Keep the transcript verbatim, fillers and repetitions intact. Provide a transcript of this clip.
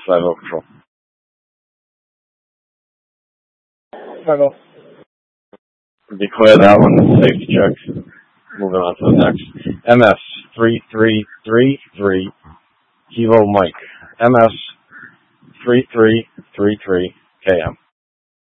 five oh control. five oh. Declare that one. Safety check. Moving on to the next. M S three three three three. Kilo Mike. M S three three three three K M.